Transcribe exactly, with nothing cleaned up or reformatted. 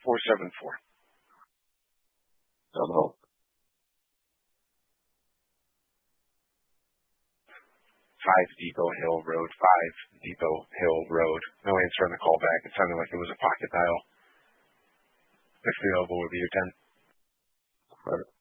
four seven four. On hold. Five Depot Hill Road. Five Depot Hill Road. No answer on the call back. It sounded like it was a pocket dial. If available, will be your ten. Right.